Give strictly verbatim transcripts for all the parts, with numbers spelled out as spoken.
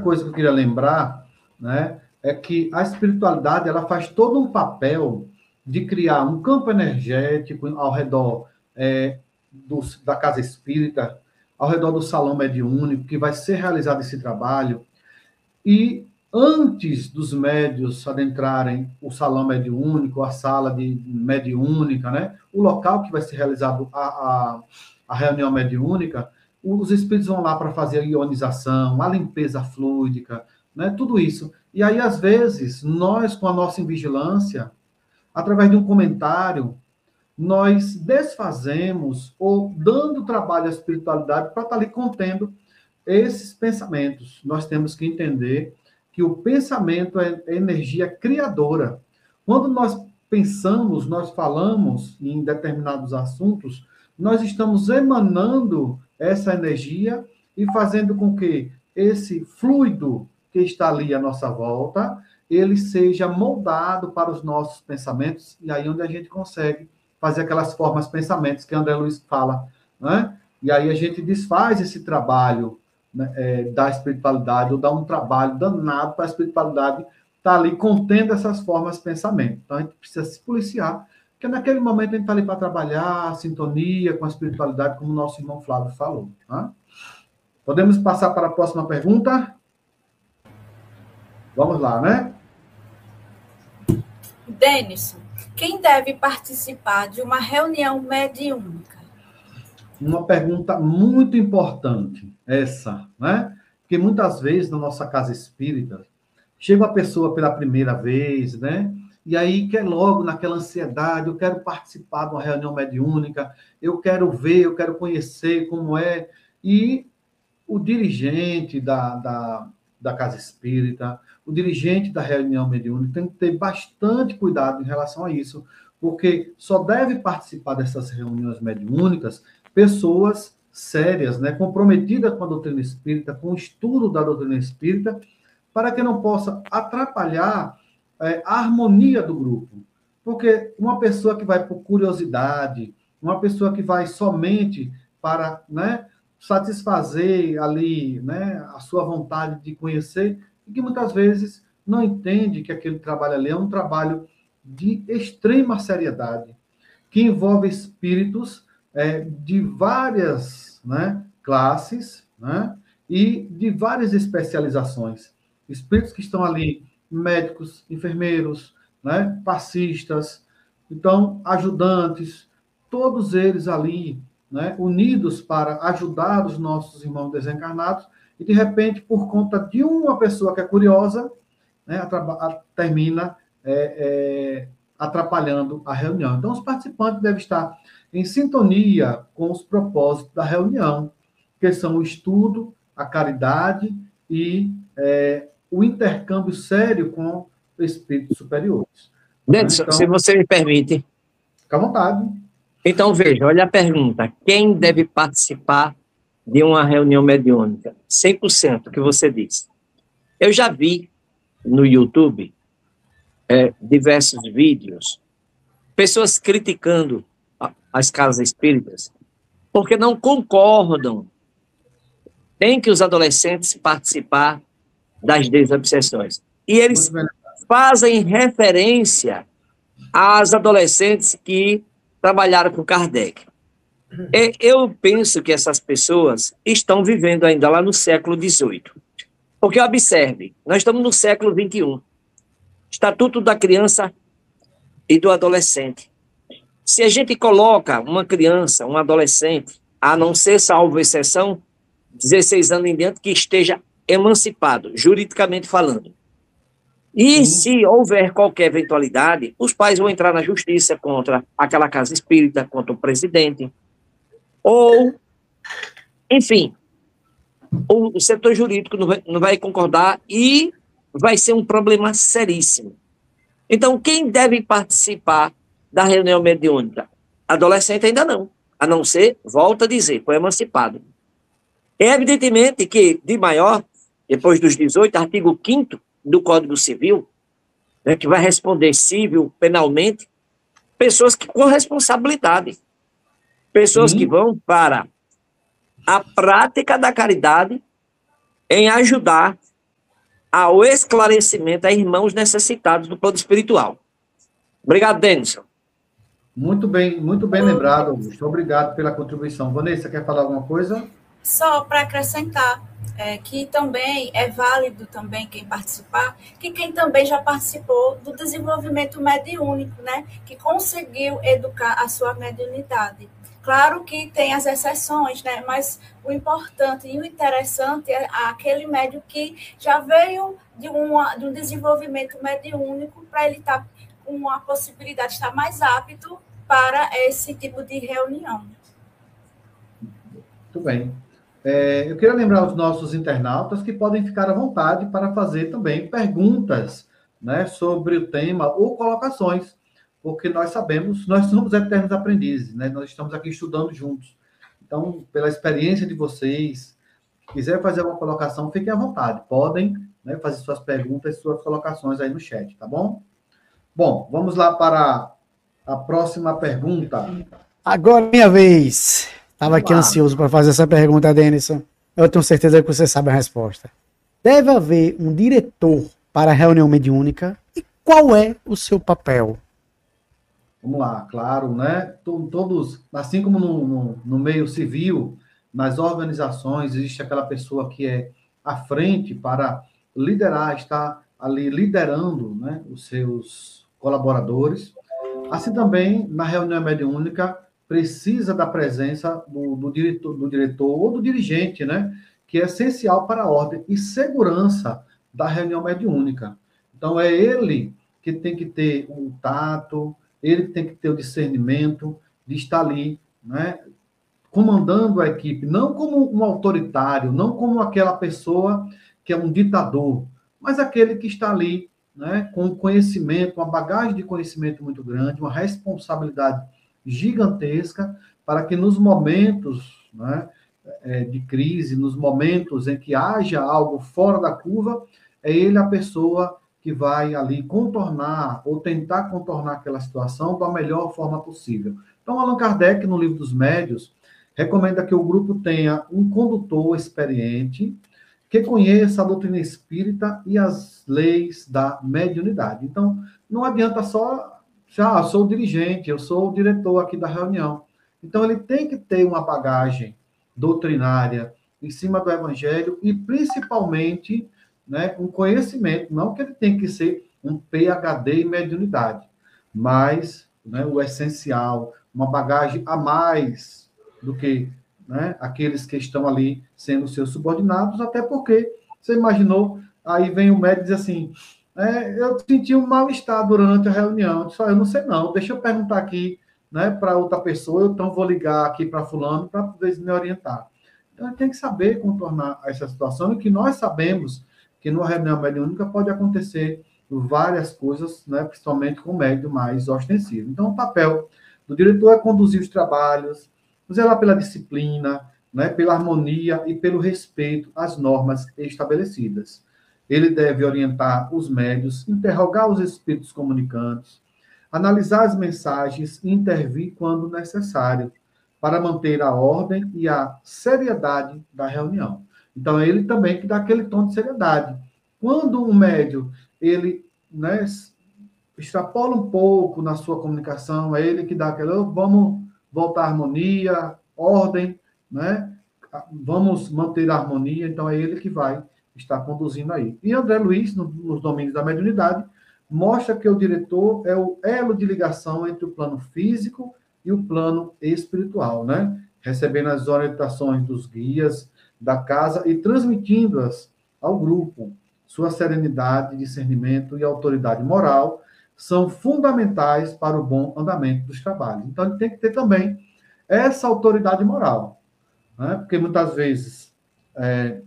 coisa que eu queria lembrar, né, é que a espiritualidade ela faz todo um papel de criar um campo energético ao redor é, do, da casa espírita, ao redor do salão mediúnico, que vai ser realizado esse trabalho. E antes dos médios adentrarem o salão mediúnico, a sala de mediúnica, né, o local que vai ser realizado a, a, a reunião mediúnica, os espíritos vão lá para fazer a ionização, a limpeza fluídica, né, tudo isso. E aí, às vezes, nós, com a nossa vigilância, através de um comentário, nós desfazemos ou dando trabalho à espiritualidade para estar ali contendo esses pensamentos. Nós temos que entender que o pensamento é energia criadora. Quando nós pensamos, nós falamos em determinados assuntos, nós estamos emanando essa energia e fazendo com que esse fluido que está ali à nossa volta, ele seja moldado para os nossos pensamentos, e aí onde a gente consegue fazer aquelas formas pensamentos que André Luiz fala, né? E aí a gente desfaz esse trabalho, né, é, da espiritualidade, ou dá um trabalho danado para a espiritualidade estar ali contendo essas formas de pensamento. Então a gente precisa se policiar, porque naquele momento a gente está ali para trabalhar a sintonia com a espiritualidade, como o nosso irmão Flávio falou. Tá? Podemos passar para a próxima pergunta? Vamos lá, né? Denison, quem deve participar de uma reunião mediúnica? Uma pergunta muito importante, essa, né? Porque muitas vezes na nossa casa espírita, chega uma pessoa pela primeira vez, né? E aí quer logo naquela ansiedade, eu quero participar de uma reunião mediúnica, eu quero ver, eu quero conhecer como é. E o dirigente da, da, da casa espírita, o dirigente da reunião mediúnica tem que ter bastante cuidado em relação a isso, porque só deve participar dessas reuniões mediúnicas pessoas sérias, né, comprometidas com a doutrina espírita, com o estudo da doutrina espírita, para que não possa atrapalhar é, a harmonia do grupo. Porque uma pessoa que vai por curiosidade, uma pessoa que vai somente para, né, satisfazer ali, né, a sua vontade de conhecer, e que muitas vezes não entende que aquele trabalho ali é um trabalho de extrema seriedade, que envolve espíritos é, de várias, né, classes, né, e de várias especializações. Espíritos que estão ali, médicos, enfermeiros, né, passistas, então, ajudantes, todos eles ali, né, unidos para ajudar os nossos irmãos desencarnados, e de repente, por conta de uma pessoa que é curiosa, né, termina é, é, atrapalhando a reunião. Então, os participantes devem estar em sintonia com os propósitos da reunião, que são o estudo, a caridade e é, o intercâmbio sério com espíritos superiores. Denison, então, se você me permite. Fica à vontade. Então, veja, olha a pergunta. Quem deve participar de uma reunião mediúnica? cem por cento que você disse. Eu já vi no YouTube é, diversos vídeos, pessoas criticando as casas espíritas, porque não concordam. Tem que os adolescentes participar das desobsessões. E eles fazem referência às adolescentes que trabalharam com Kardec. E eu penso que essas pessoas estão vivendo ainda lá no século dezoito. Porque, observe, nós estamos no século vinte e um. Estatuto da Criança e do Adolescente. Se a gente coloca uma criança, um adolescente, a não ser, salvo exceção, dezesseis anos em diante, que esteja emancipado, juridicamente falando. E Sim. se houver qualquer eventualidade, os pais vão entrar na justiça contra aquela casa espírita, contra o presidente, ou, enfim, o, o setor jurídico não vai, não vai concordar e vai ser um problema seríssimo. Então, quem deve participar da reunião mediúnica? Adolescente ainda não, a não ser, volto a dizer, foi emancipado. É evidentemente que, de maior, depois dos dezoito, artigo quinto do Código Civil, né, que vai responder civil, penalmente, pessoas que com responsabilidade, pessoas Sim. que vão para a prática da caridade em ajudar ao esclarecimento a irmãos necessitados do plano espiritual. Obrigado, Denison. Muito bem, muito bem lembrado, Augusto. Obrigado pela contribuição. Vanessa, quer falar alguma coisa? Só para acrescentar, é, que também é válido também quem participar, que quem também já participou do desenvolvimento mediúnico, né? Que conseguiu educar a sua mediunidade. Claro que tem as exceções, né? Mas o importante e o interessante é aquele médium que já veio de, uma, de um desenvolvimento mediúnico para ele estar com a possibilidade de estar mais apto para esse tipo de reunião. Muito bem. É, eu queria lembrar aos nossos internautas que podem ficar à vontade para fazer também perguntas, né, sobre o tema ou colocações, porque nós sabemos, nós somos eternos aprendizes, né? Nós estamos aqui estudando juntos. Então, pela experiência de vocês, quiser fazer uma colocação, fiquem à vontade. Podem, né, fazer suas perguntas, suas colocações aí no chat, tá bom? Bom, vamos lá para a próxima pergunta. Agora, minha vez. Estava aqui ansioso para fazer essa pergunta, Denison. Eu tenho certeza que você sabe a resposta. Deve haver um diretor para a reunião mediúnica? E qual é o seu papel? Vamos lá, claro, né? Todos, assim como no, no, no meio civil, nas organizações, existe aquela pessoa que é à frente para liderar, está ali liderando, né, os seus colaboradores. Assim também, na reunião mediúnica, precisa da presença do, do, diretor, do diretor ou do dirigente, né, que é essencial para a ordem e segurança da reunião mediúnica. Então, é ele que tem que ter o tato, ele tem que ter o discernimento de estar ali, né, comandando a equipe, não como um autoritário, não como aquela pessoa que é um ditador, mas aquele que está ali, né, com conhecimento, uma bagagem de conhecimento muito grande, uma responsabilidade gigantesca, para que nos momentos, né, de crise, nos momentos em que haja algo fora da curva, é ele a pessoa que vai ali contornar ou tentar contornar aquela situação da melhor forma possível. Então, Allan Kardec, no Livro dos Médiuns, recomenda que o grupo tenha um condutor experiente que conheça a doutrina espírita e as leis da mediunidade. Então, não adianta só, já, eu sou o dirigente, eu sou o diretor aqui da reunião. Então, ele tem que ter uma bagagem doutrinária em cima do evangelho e, principalmente, né, um conhecimento, não que ele tem que ser um P H D em mediunidade, mas, né, o essencial, uma bagagem a mais do que, né, aqueles que estão ali sendo seus subordinados, até porque, você imaginou, aí vem o médico e diz assim, é, eu senti um mal-estar durante a reunião, eu disse, eu não sei não, deixa eu perguntar aqui, né, para outra pessoa, então vou ligar aqui para fulano para poder me orientar. Então, tem que saber contornar essa situação e que nós sabemos que numa reunião mediúnica pode acontecer várias coisas, né, principalmente com o médium mais ostensivo. Então, o papel do diretor é conduzir os trabalhos, zelar pela disciplina, né, pela harmonia e pelo respeito às normas estabelecidas. Ele deve orientar os médiuns, interrogar os espíritos comunicantes, analisar as mensagens e intervir quando necessário, para manter a ordem e a seriedade da reunião. Então, é ele também que dá aquele tom de seriedade. Quando o médium, ele, né, extrapola um pouco na sua comunicação, é ele que dá aquela, oh, vamos voltar à harmonia, ordem, né? Vamos manter a harmonia, então é ele que vai estar conduzindo aí. E André Luiz, no, nos domínios da mediunidade, mostra que o diretor é o elo de ligação entre o plano físico e o plano espiritual, né? Recebendo as orientações dos guias da casa e transmitindo-as ao grupo. Sua serenidade, discernimento e autoridade moral são fundamentais para o bom andamento dos trabalhos. Então, ele tem que ter também essa autoridade moral, né? Porque muitas vezes, é,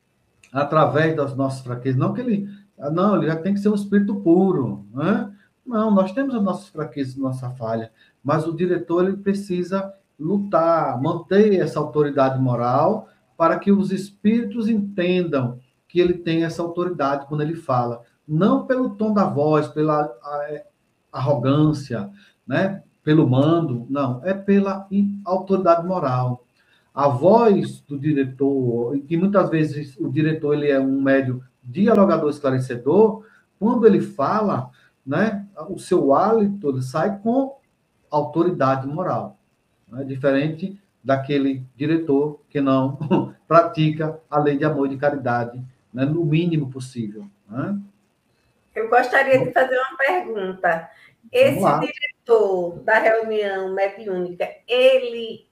através das nossas fraquezas, não que ele, não, ele já tem que ser um espírito puro, né? Não, nós temos as nossas fraquezas, nossa falha, mas o diretor ele precisa lutar, manter essa autoridade moral para que os espíritos entendam que ele tem essa autoridade quando ele fala, não pelo tom da voz, pela arrogância, né, pelo mando, não, é pela autoridade moral. A voz do diretor, que muitas vezes o diretor ele é um médium dialogador esclarecedor, quando ele fala, né, o seu hálito ele sai com autoridade moral, né, diferente daquele diretor que não pratica a lei de amor e de caridade, né, no mínimo possível. Né? Eu gostaria de fazer uma pergunta. Esse diretor da reunião mediúnica, ele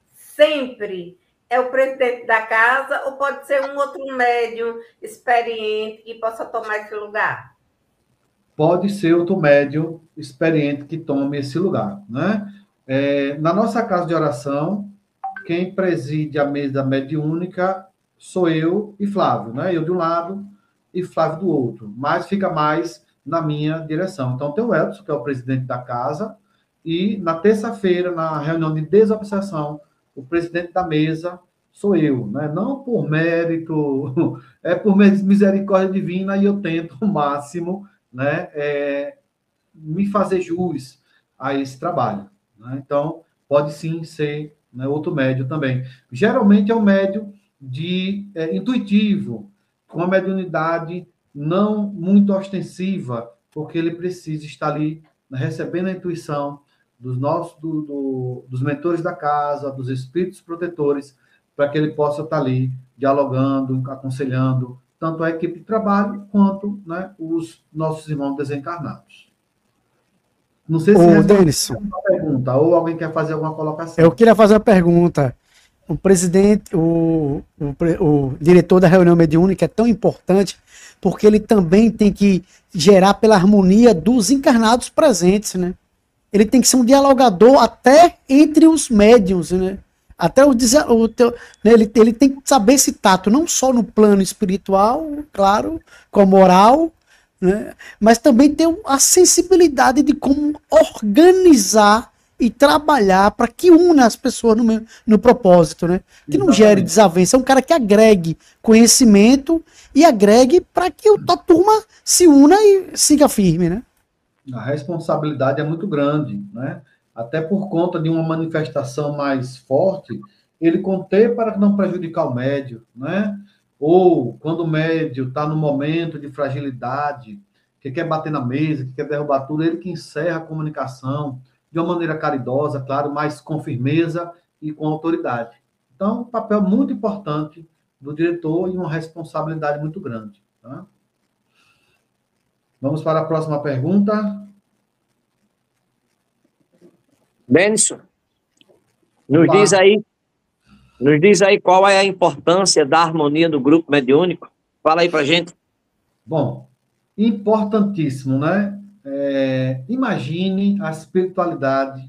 sempre é o presidente da casa ou pode ser um outro médium experiente que possa tomar esse lugar? Pode ser outro médium experiente que tome esse lugar, né? É, na nossa casa de oração, quem preside a mesa mediúnica sou eu e Flávio, né? Eu de um lado e Flávio do outro, mas fica mais na minha direção. Então, tem o Edson, que é o presidente da casa, e na terça-feira, na reunião de desobsessão, o presidente da mesa sou eu, né? Não por mérito, é por misericórdia divina, e eu tento o máximo, né, é, me fazer jus a esse trabalho. Né? Então, pode sim ser, né, outro médium também. Geralmente é um médium de, é, intuitivo, com uma mediunidade não muito ostensiva, porque ele precisa estar ali, né, recebendo a intuição dos nossos, do, do, dos mentores da casa, dos espíritos protetores, para que ele possa estar ali dialogando, aconselhando, tanto a equipe de trabalho, quanto, né, os nossos irmãos desencarnados. Não sei se Ô, Denison, uma pergunta, ou alguém quer fazer alguma colocação. Eu queria fazer uma pergunta. O presidente, o, o, o diretor da reunião mediúnica é tão importante porque ele também tem que gerar pela harmonia dos encarnados presentes, né? Ele tem que ser um dialogador até entre os médiuns, né? Até o, o teu, né? ele, ele tem que saber esse tato, não só no plano espiritual, claro, com a moral, né? Mas também ter a sensibilidade de como organizar e trabalhar para que una as pessoas no, no propósito, né? Que não gere desavença. É um cara que agregue conhecimento e agregue para que a turma se una e siga firme, né? A responsabilidade é muito grande, né? Até por conta de uma manifestação mais forte, ele conter para não prejudicar o médium, né? Ou quando o médium está no momento de fragilidade, que quer bater na mesa, que quer derrubar tudo, ele que encerra a comunicação de uma maneira caridosa, claro, mas com firmeza e com autoridade. Então, um papel muito importante do diretor e uma responsabilidade muito grande. Tá? Vamos para a próxima pergunta. Denison, nos diz aí, nos diz aí qual é a importância da harmonia do grupo mediúnico. Fala aí pra gente. Bom, importantíssimo, né? É, imagine a espiritualidade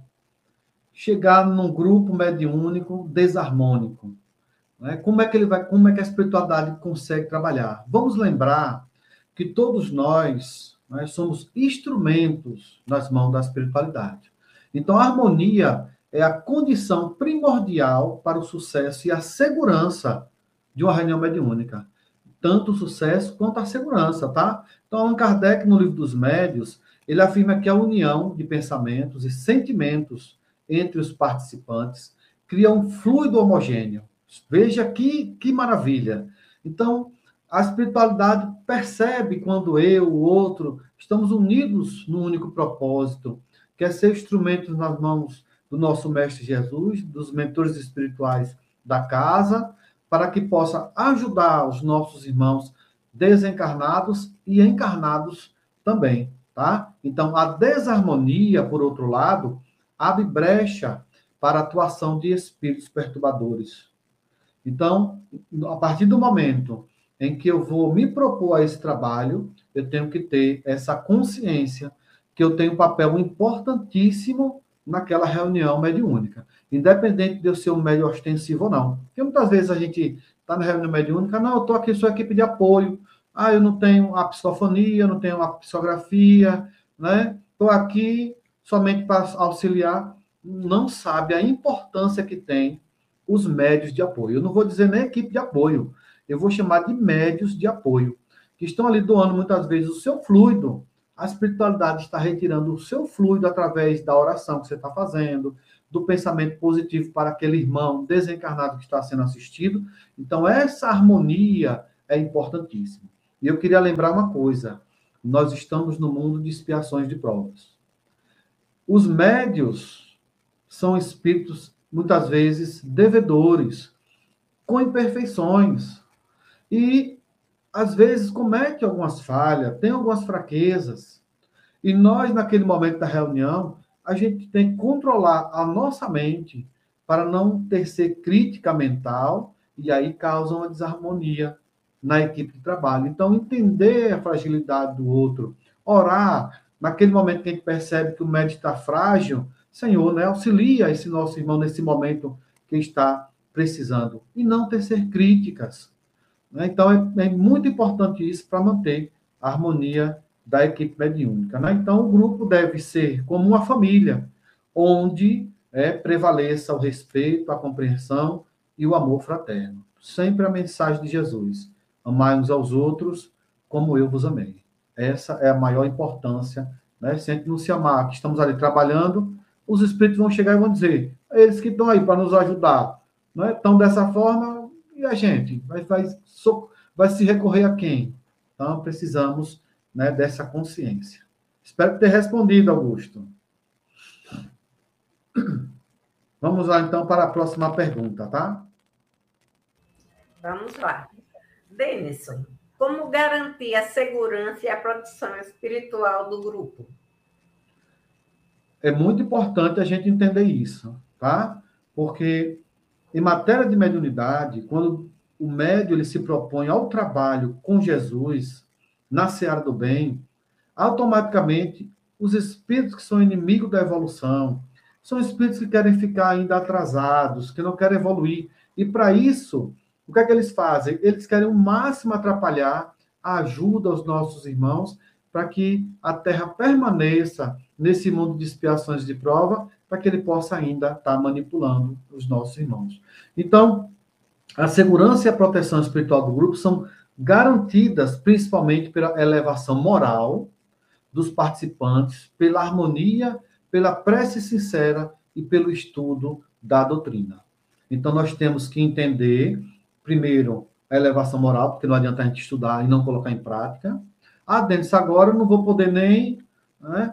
chegar num grupo mediúnico desarmônico. Né? Como é que ele vai, como é que a espiritualidade consegue trabalhar? Vamos lembrar que todos nós, né, somos instrumentos nas mãos da espiritualidade. Então, a harmonia é a condição primordial para o sucesso e a segurança de uma reunião mediúnica. Tanto o sucesso quanto a segurança, tá? Então, Allan Kardec, no Livro dos Médiuns, ele afirma que a união de pensamentos e sentimentos entre os participantes cria um fluido homogêneo. Veja que, que maravilha. Então, a espiritualidade percebe quando eu, o outro, estamos unidos num único propósito, que é ser instrumentos nas mãos do nosso Mestre Jesus, dos mentores espirituais da casa, para que possa ajudar os nossos irmãos desencarnados e encarnados também, tá? Então, a desarmonia, por outro lado, abre brecha para a atuação de espíritos perturbadores. Então, a partir do momento em que eu vou me propor a esse trabalho, eu tenho que ter essa consciência que eu tenho um papel importantíssimo naquela reunião mediúnica, independente de eu ser um médium ostensivo ou não. Porque muitas vezes a gente está na reunião mediúnica, não, eu estou aqui, sou equipe de apoio, ah, eu não tenho a psicofonia, não tenho a psicografia, né? Estou aqui somente para auxiliar, não sabe a importância que tem os médios de apoio. Eu não vou dizer nem equipe de apoio, eu vou chamar de médios de apoio, que estão ali doando muitas vezes o seu fluido. A espiritualidade está retirando o seu fluido através da oração que você está fazendo, do pensamento positivo para aquele irmão desencarnado que está sendo assistido. Então, essa harmonia é importantíssima. E eu queria lembrar uma coisa, nós estamos no mundo de expiações de provas. Os médios são espíritos, muitas vezes, devedores, com imperfeições. E, às vezes, comete algumas falhas, tem algumas fraquezas. E nós, naquele momento da reunião, a gente tem que controlar a nossa mente para não tecer crítica mental, e aí causa uma desarmonia na equipe de trabalho. Então, entender a fragilidade do outro, orar, naquele momento que a gente percebe que o médico está frágil, Senhor, né, auxilia esse nosso irmão nesse momento que está precisando, e não tecer críticas. Né? Então, é, é muito importante isso para manter a harmonia da equipe mediúnica. Né? Então, o grupo deve ser como uma família, onde é, prevaleça o respeito, a compreensão e o amor fraterno. Sempre a mensagem de Jesus: amai uns aos outros como eu vos amei. Essa é a maior importância. Né? Se a gente não se amar, que estamos ali trabalhando, os espíritos vão chegar e vão dizer, eles que estão aí para nos ajudar, né? Estão dessa forma, e a gente vai, vai, vai se recorrer a quem? Então, precisamos, né, dessa consciência. Espero ter respondido, Augusto. Vamos lá, então, para a próxima pergunta, tá? Vamos lá. Denison, como garantir a segurança e a proteção espiritual do grupo? É muito importante a gente entender isso, tá? Porque em matéria de mediunidade, quando o médium ele se propõe ao trabalho com Jesus, na seara do bem, automaticamente os espíritos que são inimigos da evolução, são espíritos que querem ficar ainda atrasados, que não querem evoluir. E para isso, o que é que eles fazem? Eles querem o máximo atrapalhar a ajuda aos nossos irmãos para que a Terra permaneça nesse mundo de expiações de prova, para que ele possa ainda estar manipulando os nossos irmãos. Então, a segurança e a proteção espiritual do grupo são garantidas principalmente pela elevação moral dos participantes, pela harmonia, pela prece sincera e pelo estudo da doutrina. Então, nós temos que entender, primeiro, a elevação moral, porque não adianta a gente estudar e não colocar em prática. Ah, Denis, agora eu não vou poder nem... Né?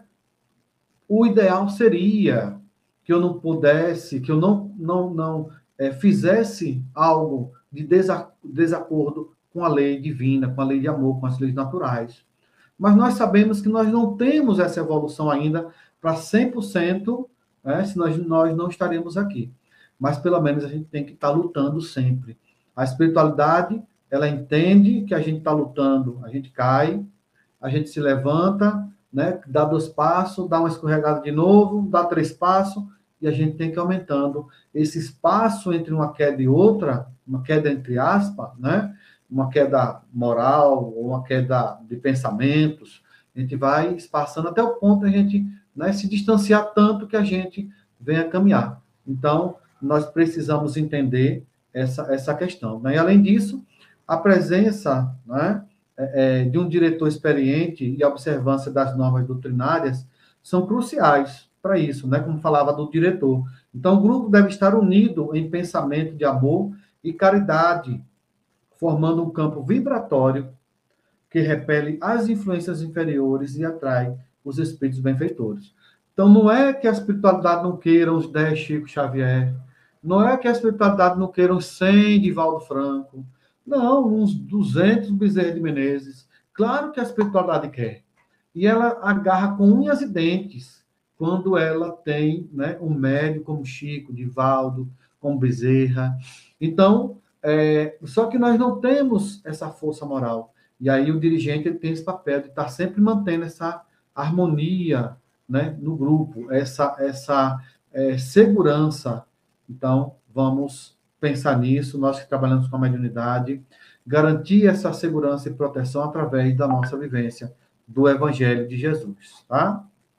O ideal seria que eu não pudesse, que eu não, não, não é, fizesse algo de desa, desacordo com a lei divina, com a lei de amor, com as leis naturais. Mas nós sabemos que nós não temos essa evolução ainda para cem por cento, né, se nós, nós não estaremos aqui. Mas, pelo menos, a gente tem que estar lutando sempre. A espiritualidade, ela entende que a gente está lutando, a gente cai, a gente se levanta, né, dá dois passos, dá uma escorregada de novo, dá três passos, e a gente tem que ir aumentando. Esse espaço entre uma queda e outra, uma queda entre aspas, né, uma queda moral, ou uma queda de pensamentos, a gente vai espaçando até o ponto de a gente, né, se distanciar tanto que a gente venha caminhar. Então, nós precisamos entender essa, essa questão. Né? E, além disso, a presença, né, é, de um diretor experiente e a observância das normas doutrinárias são cruciais para isso, né? Como falava do diretor. Então, o grupo deve estar unido em pensamento de amor e caridade, formando um campo vibratório que repele as influências inferiores e atrai os espíritos benfeitores. Então, não é que a espiritualidade não queira os dez Chico Xavier, não é que a espiritualidade não queira os cem de Valdo Franco, não, uns duzentos Bezerra de Menezes. Claro que a espiritualidade quer. E ela agarra com unhas e dentes quando ela tem, né, um médium como Chico, Divaldo, como Bezerra. Então, é, só que nós não temos essa força moral. E aí o dirigente ele tem esse papel de estar sempre mantendo essa harmonia, né, no grupo, essa, essa é, segurança. Então, vamos pensar nisso, nós que trabalhamos com a mediunidade, garantir essa segurança e proteção através da nossa vivência do Evangelho de Jesus, tá?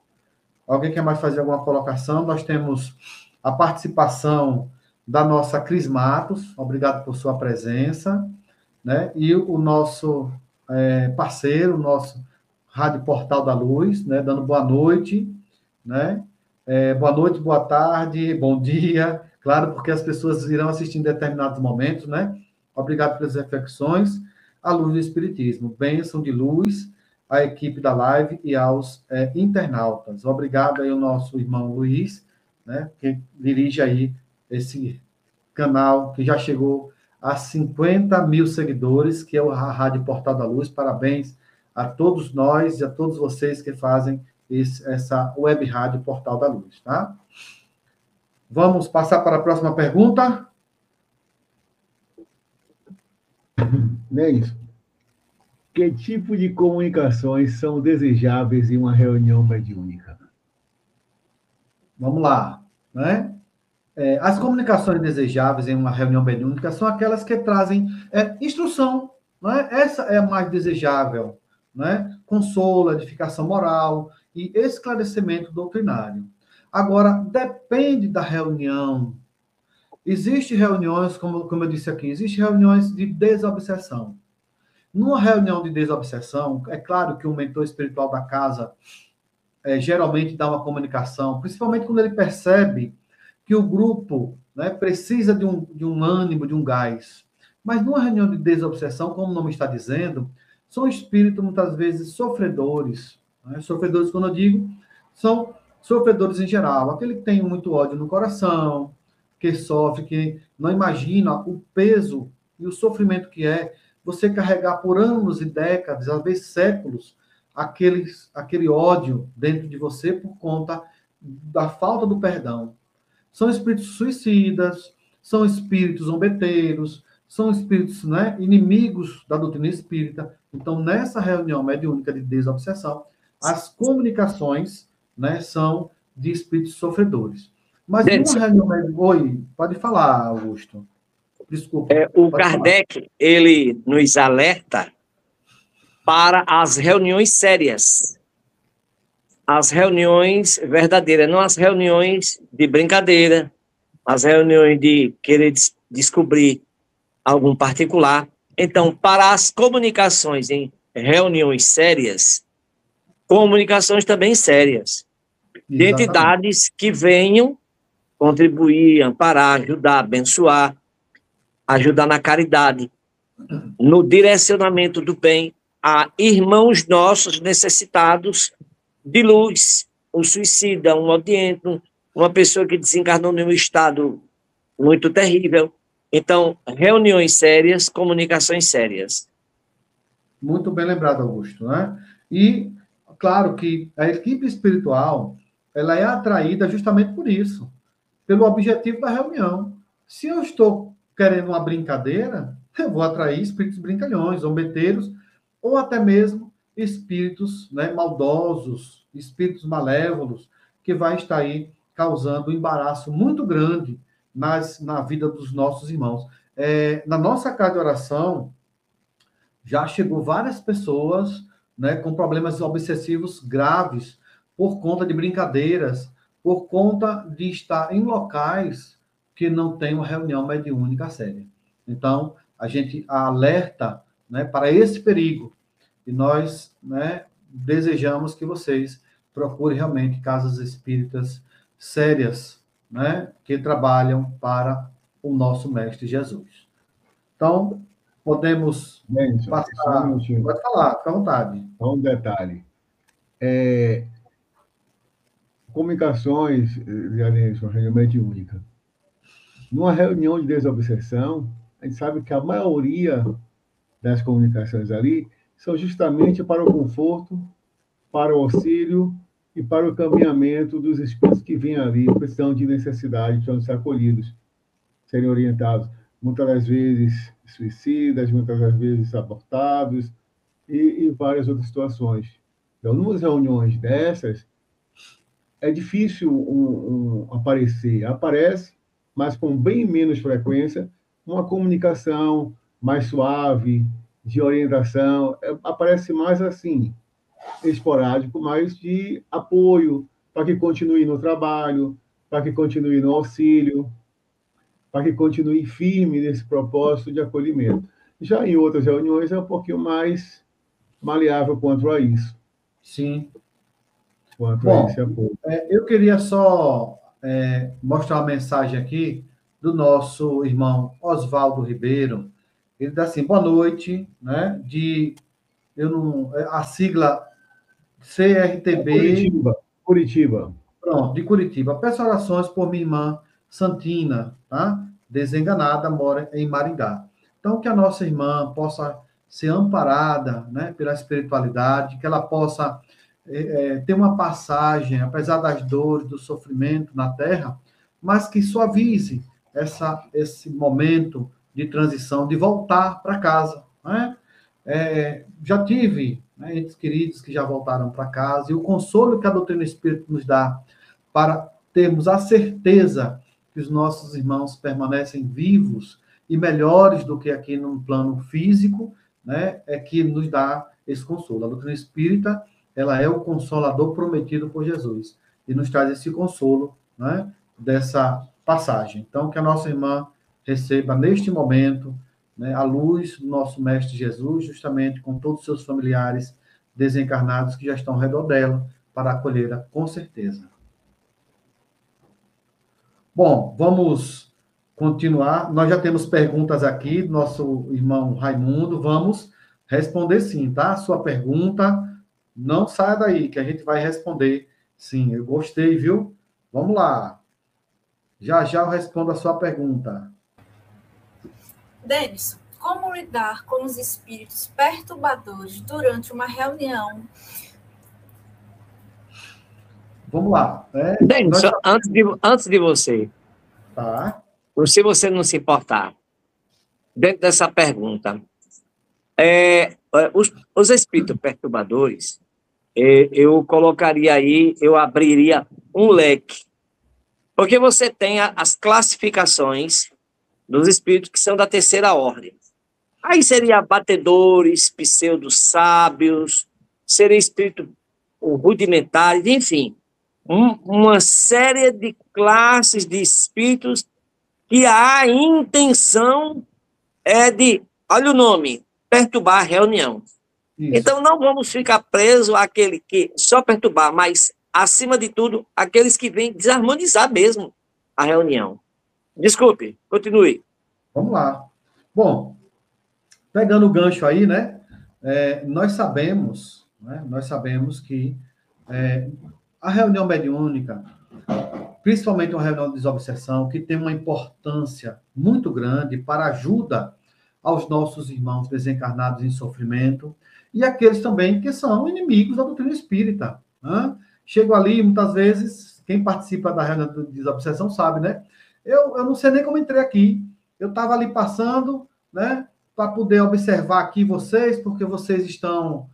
Alguém quer mais fazer alguma colocação? Nós temos a participação da nossa Cris Matos, obrigado por sua presença, né? E o nosso é, parceiro, o nosso Rádio Portal da Luz, né? Dando boa noite, né? É, boa noite, boa tarde, bom dia. Claro, porque as pessoas irão assistir em determinados momentos, né? Obrigado pelas reflexões. a luz do Espiritismo. Bênção de luz à equipe da live e aos é, internautas. Obrigado aí ao nosso irmão Luiz, né, que dirige aí esse canal que já chegou a cinquenta mil seguidores, que é a Rádio Portal da Luz. Parabéns a todos nós e a todos vocês que fazem esse, essa web rádio Portal da Luz, tá? Vamos passar para a próxima pergunta. Neis, que tipo de comunicações são desejáveis em uma reunião mediúnica? Vamos lá, né? É, as comunicações desejáveis em uma reunião mediúnica são aquelas que trazem é, instrução, né? Essa é a mais desejável, né? Consolo, edificação moral e esclarecimento doutrinário. Agora, depende da reunião. Existem reuniões, como, como eu disse aqui, existem reuniões de desobsessão. Numa reunião de desobsessão, é claro que o mentor espiritual da casa é, geralmente dá uma comunicação, principalmente quando ele percebe que o grupo, né, precisa de um, de um ânimo, de um gás. Mas numa reunião de desobsessão, como o nome está dizendo, são espíritos muitas vezes sofredores. Né? Sofredores, quando eu digo, são sofredores em geral. Aquele que tem muito ódio no coração, que sofre, que não imagina o peso e o sofrimento que é você carregar por anos e décadas, às vezes séculos, aqueles, aquele ódio dentro de você por conta da falta do perdão. São espíritos suicidas, são espíritos zombeteiros, são espíritos, né, inimigos da doutrina espírita. Então, nessa reunião mediúnica de desobsessão, as comunicações, né, são de espíritos sofredores. Mas numa reunião mediúnica... Oi, pode falar, Augusto. Desculpa. É, o Kardec, falar. Ele nos alerta para as reuniões sérias. As reuniões verdadeiras, não as reuniões de brincadeira, as reuniões de querer des descobrir algum particular. Então, para as comunicações em reuniões sérias, comunicações também sérias, de Exatamente. Entidades que venham contribuir, amparar, ajudar, abençoar, ajudar na caridade, no direcionamento do bem a irmãos nossos necessitados de luz, um suicida, um odiento, uma pessoa que desencarnou em um estado muito terrível. Então, reuniões sérias, comunicações sérias. Muito bem lembrado, Augusto, né? E, claro que a equipe espiritual, ela é atraída justamente por isso, pelo objetivo da reunião. Se eu estou querendo uma brincadeira, eu vou atrair espíritos brincalhões, zombeteiros, ou até mesmo espíritos, né, maldosos, espíritos malévolos, que vai estar aí causando um embaraço muito grande nas, na vida dos nossos irmãos. É, na nossa casa de oração, já chegou várias pessoas, né, com problemas obsessivos graves, por conta de brincadeiras, por conta de estar em locais que não tem uma reunião mediúnica séria. Então, a gente alerta, né, para esse perigo. E nós, né, desejamos que vocês procurem realmente casas espíritas sérias, né, que trabalham para o nosso Mestre Jesus. Então, podemos Benção, passar... Um pode falar, fica à vontade. Só um detalhe. É... Comunicações, Janilson, realmente única. Numa reunião de desobsessão, a gente sabe que a maioria das comunicações ali são justamente para o conforto, para o auxílio e para o caminhamento dos espíritos que vêm ali, precisando de necessidade, precisam ser acolhidos, serem orientados. Muitas das vezes suicidas, muitas das vezes abortados e, e várias outras situações. Então, numa reuniões dessas, é difícil um, um, aparecer. Aparece, mas com bem menos frequência, uma comunicação mais suave, de orientação. É, aparece mais assim, esporádico, mas de apoio, para que continue no trabalho, para que continue no auxílio, para que continue firme nesse propósito de acolhimento. Já em outras reuniões é um pouquinho mais maleável quanto a isso. Sim. Quanto Bom, a esse apoio. É, eu queria só é, mostrar uma mensagem aqui do nosso irmão Oswaldo Ribeiro, Ele dá assim, boa noite, né? De, eu não, a sigla C R T B. Curitiba. Curitiba. Pronto, de Curitiba. Peço orações por minha irmã Santina, tá? Desenganada, mora em Maringá. Então, que a nossa irmã possa ser amparada, né, pela espiritualidade, que ela possa é, ter uma passagem, apesar das dores, do sofrimento na Terra, mas que suavize essa, esse momento de transição, de voltar para casa, né? É, já tive, né, entes queridos que já voltaram para casa, e o consolo que a doutrina espírita nos dá para termos a certeza que os nossos irmãos permanecem vivos e melhores do que aqui no plano físico, né, é que nos dá esse consolo. A doutrina espírita, ela é o consolador prometido por Jesus, e nos traz esse consolo, né, dessa passagem. Então, que a nossa irmã receba neste momento, né, a luz do nosso Mestre Jesus, justamente com todos os seus familiares desencarnados que já estão ao redor dela, para acolhê-la com certeza. Bom, vamos continuar. Nós já temos perguntas aqui do nosso irmão Raimundo. Vamos responder sim, tá? A sua pergunta, não saia daí, que a gente vai responder sim. Eu gostei, viu? Vamos lá. Já já eu respondo a sua pergunta. Denison, como lidar com os espíritos perturbadores durante uma reunião? Vamos lá. Né? Denison, Nós... antes, de, antes de você, tá. se você não se importar, dentro dessa pergunta, é, os, os espíritos perturbadores, é, eu colocaria aí, eu abriria um leque, porque você tem a, as classificações dos espíritos que são da terceira ordem. Aí seria batedores, pseudo-sábios, seria espírito rudimentares, enfim, um, uma série de classes de espíritos que a intenção é de, olha o nome, perturbar a reunião. Isso. Então não vamos ficar presos àquele que só perturbar, mas, acima de tudo, aqueles que vêm desarmonizar mesmo a reunião. Desculpe, continue. Vamos lá. Bom, pegando o gancho aí, né? É, nós sabemos, né, nós sabemos que é, a reunião mediúnica, principalmente uma reunião de desobsessão, que tem uma importância muito grande para ajuda aos nossos irmãos desencarnados em sofrimento e aqueles também que são inimigos da doutrina espírita. Né? Chego ali, muitas vezes, quem participa da reunião de desobsessão sabe, né? Eu, eu não sei nem como entrei aqui. Eu estava ali passando, né, para poder observar aqui vocês, porque vocês estão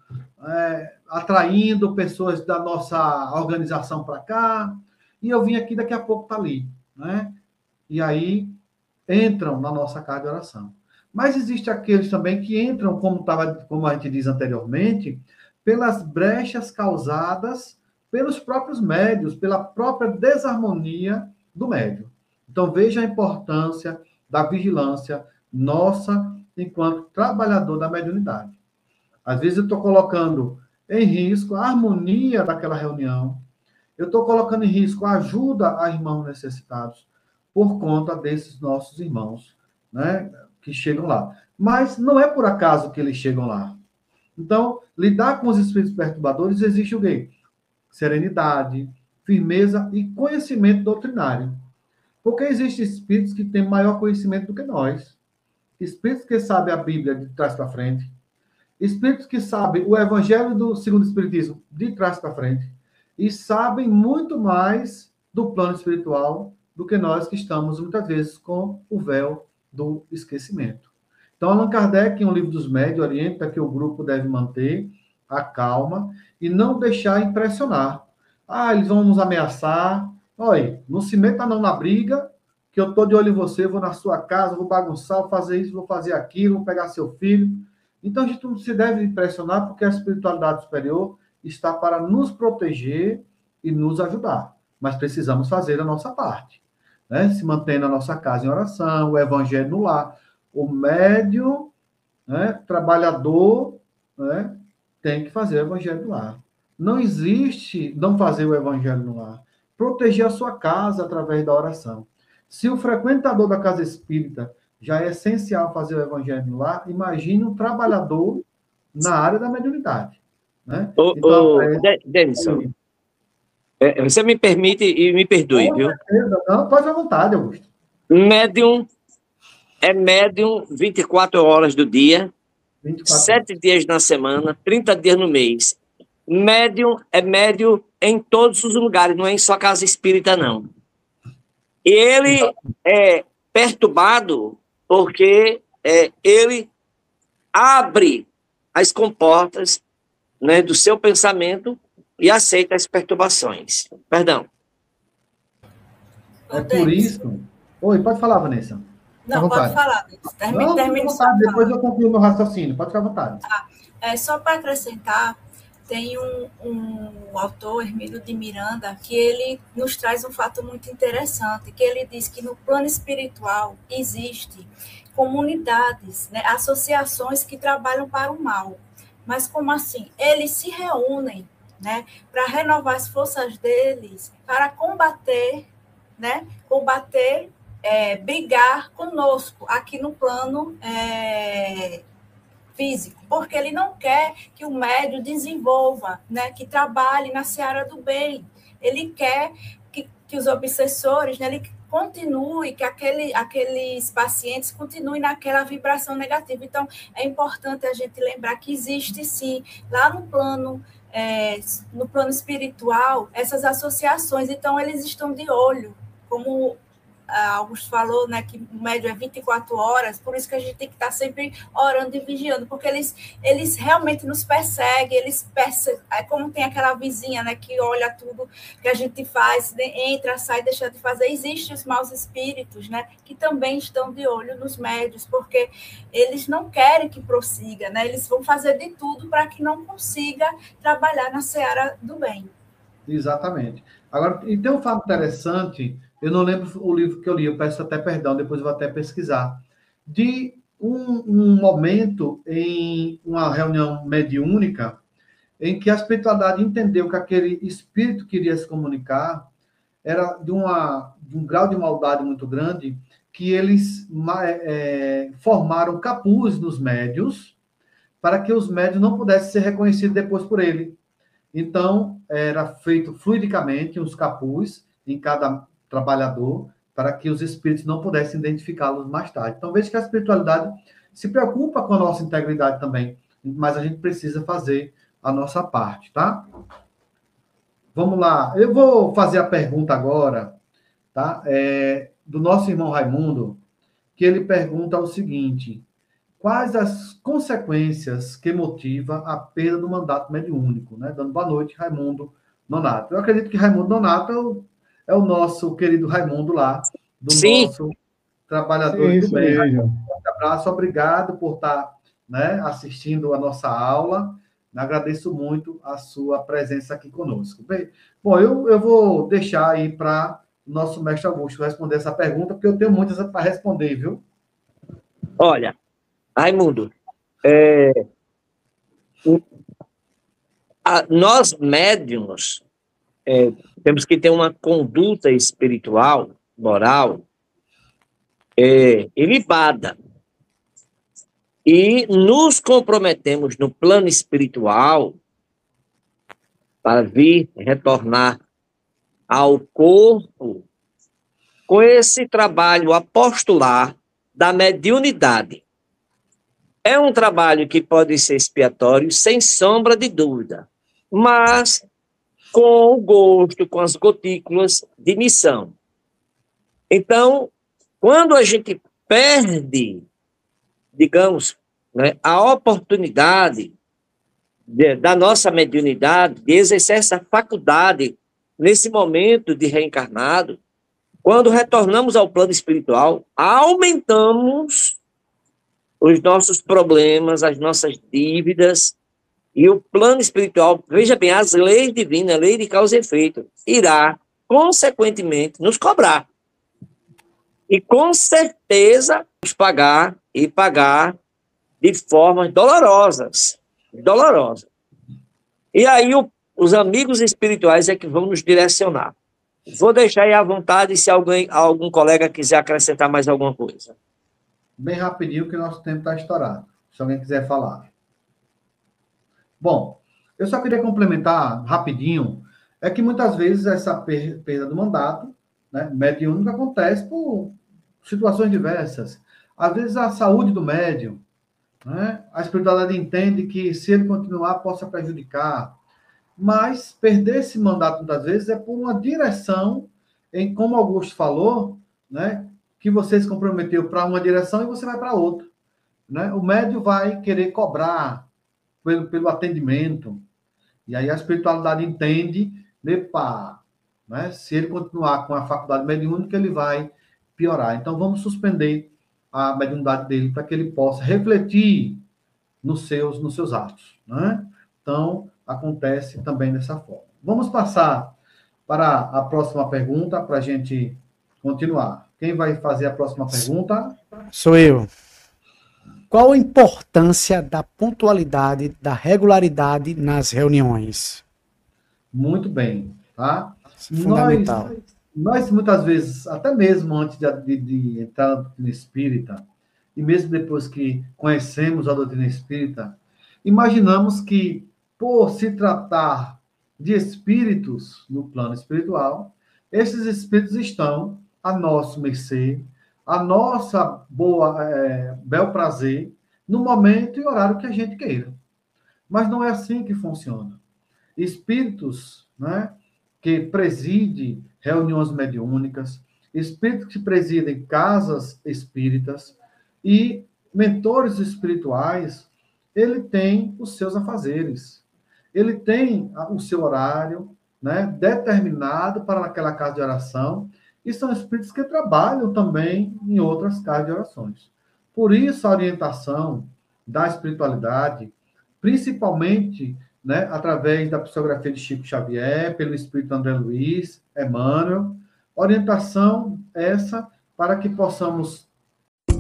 é, atraindo pessoas da nossa organização para cá, e eu vim aqui, daqui a pouco está ali, né? E aí entram na nossa casa de oração. Mas existe aqueles também que entram, como, tava, como a gente diz anteriormente, pelas brechas causadas pelos próprios médios, pela própria desarmonia do médium. Então, veja a importância da vigilância nossa enquanto trabalhador da mediunidade. Às vezes eu estou colocando em risco a harmonia daquela reunião, eu estou colocando em risco a ajuda a irmãos necessitados por conta desses nossos irmãos, né, que chegam lá. Mas não é por acaso que eles chegam lá. Então, lidar com os espíritos perturbadores exige o quê? Serenidade, firmeza e conhecimento doutrinário. Porque existem espíritos que têm maior conhecimento do que nós. Espíritos que sabem a Bíblia de trás para frente. Espíritos que sabem o Evangelho do segundo Espiritismo de trás para frente. E sabem muito mais do plano espiritual do que nós que estamos, muitas vezes, com o véu do esquecimento. Então, Allan Kardec, em O Livro dos Médiuns, orienta que o grupo deve manter a calma e não deixar impressionar. Ah, eles vão nos ameaçar. Olha, não se meta não na briga, que eu estou de olho em você, vou na sua casa, vou bagunçar, vou fazer isso, vou fazer aquilo, vou pegar seu filho. Então, a gente não se deve impressionar, porque a espiritualidade superior está para nos proteger e nos ajudar. Mas precisamos fazer a nossa parte. Né? Se manter na nossa casa em oração, o evangelho no lar. O médium, né, trabalhador, né, tem que fazer o evangelho no lar. Não existe não fazer o evangelho no lar. Proteger a sua casa através da oração. Se o frequentador da casa espírita já é essencial fazer o evangelho no lar. Imagine um trabalhador na área da mediunidade. Né? Ô, então, ô, é... Denison, é, você me permite e me perdoe, Com viu? certeza. Não, pode à vontade, Augusto. Médium é médium vinte e quatro horas do dia, vinte e quatro sete dias na semana, trinta dias no mês. Médium é médium em todos os lugares, não é em só casa espírita, não. E ele é perturbado porque é, ele abre as comportas, né, do seu pensamento e aceita as perturbações. Perdão. É por isso... Oi, pode falar, Vanessa. Não, pode falar. Termine, Não, termine vontade, depois eu concluo meu raciocínio. Pode ficar à vontade. Ah, é, só para acrescentar, tem um, um autor, Hermílio de Miranda, que ele nos traz um fato muito interessante, que ele diz que no plano espiritual existe comunidades, né, associações que trabalham para o mal. Mas como assim? Eles se reúnem, né, para renovar as forças deles, para combater, né, combater, é, brigar conosco aqui no plano é, físico, porque ele não quer que o médium desenvolva, né, que trabalhe na seara do bem. Ele quer que, que os obsessores, né, ele continue, que aquele, aqueles pacientes continuem naquela vibração negativa. Então, é importante a gente lembrar que existe, sim, lá no plano, é, no plano espiritual, essas associações. Então, eles estão de olho, como Augusto falou, né, que o médio é vinte e quatro horas, por isso que a gente tem que estar sempre orando e vigiando, porque eles, eles realmente nos perseguem, eles perseguem, como tem aquela vizinha, né, que olha tudo que a gente faz, entra, sai, deixa de fazer, existem os maus espíritos, né, que também estão de olho nos médios, porque eles não querem que prossiga, né, eles vão fazer de tudo para que não consiga trabalhar na seara do bem. Exatamente. Agora, e tem um fato interessante, eu não lembro o livro que eu li, eu peço até perdão, depois eu vou até pesquisar, de um, um momento em uma reunião mediúnica em que a espiritualidade entendeu que aquele espírito que iria se comunicar era de, uma, de um grau de maldade muito grande, que eles é, formaram capuz nos médios para que os médios não pudessem ser reconhecidos depois por ele. Então, era feito fluidicamente uns capuz em cada trabalhador, para que os espíritos não pudessem identificá-los mais tarde. Então, veja que a espiritualidade se preocupa com a nossa integridade também, mas a gente precisa fazer a nossa parte, tá? Vamos lá. Eu vou fazer a pergunta agora, tá? É, do nosso irmão Raimundo, que ele pergunta o seguinte: quais as consequências que motivam a perda do mandato mediúnico, né? Dando boa noite, Raimundo Nonato. Eu acredito que Raimundo Nonato é o, é o nosso querido Raimundo lá, do Sim. nosso trabalhador do bem. Raimundo, um abraço, obrigado por estar, né, assistindo a nossa aula. Agradeço muito a sua presença aqui conosco. Bem, bom, eu, eu vou deixar aí para o nosso mestre Augusto responder essa pergunta, porque eu tenho muitas para responder, viu? Olha, Raimundo, é, a, nós médiuns é, temos que ter uma conduta espiritual, moral, é, ilibada. E nos comprometemos no plano espiritual para vir retornar ao corpo com esse trabalho apostolar da mediunidade. É um trabalho que pode ser expiatório, sem sombra de dúvida, mas com o gosto, com as gotículas de missão. Então, quando a gente perde, digamos, né, a oportunidade de, da nossa mediunidade de exercer essa faculdade nesse momento de reencarnado, quando retornamos ao plano espiritual, aumentamos os nossos problemas, as nossas dívidas, e o plano espiritual, veja bem, as leis divinas, a lei de causa e efeito, irá, consequentemente, nos cobrar. E, com certeza, nos pagar e pagar de formas dolorosas. Dolorosas. E aí, o, os amigos espirituais é que vão nos direcionar. Vou deixar aí à vontade se alguém, algum colega quiser acrescentar mais alguma coisa. bem rapidinho, que o nosso tempo está estourado. Se alguém quiser falar. Bom, eu só queria complementar rapidinho, é que muitas vezes essa perda do mandato, né, mediúnico, acontece por situações diversas. Às vezes a saúde do médium, né, a espiritualidade entende que se ele continuar possa prejudicar, mas perder esse mandato muitas vezes é por uma direção, em como Augusto falou, né, que você se comprometeu para uma direção e você vai para outra. Né? O médium vai querer cobrar pelo, pelo atendimento, e aí a espiritualidade entende, epa, né? Se ele continuar com a faculdade mediúnica, ele vai piorar. Então, vamos suspender a mediunidade dele para que ele possa refletir nos seus, nos seus atos. Né? Então, acontece também dessa forma. Vamos passar para a próxima pergunta, para a gente continuar. Quem vai fazer a próxima pergunta? Sou eu. Qual a importância da pontualidade, da regularidade nas reuniões? Muito bem, tá? Fundamental. Nós, nós muitas vezes, até mesmo antes de, de, de entrar na doutrina espírita, e mesmo depois que conhecemos a doutrina espírita, imaginamos que, por se tratar de espíritos no plano espiritual, esses espíritos estão a nosso mercê, a nossa boa, é, bel prazer, no momento e horário que a gente queira. Mas não é assim que funciona. Espíritos, né, que presidem reuniões mediúnicas, espíritos que presidem casas espíritas e mentores espirituais, ele tem os seus afazeres. Ele tem o seu horário, né, determinado para aquela casa de oração, e são espíritos que trabalham também em outras casas de orações. Por isso, a orientação da espiritualidade, principalmente, né, através da psicografia de Chico Xavier, pelo espírito André Luiz, Emmanuel, orientação essa para que possamos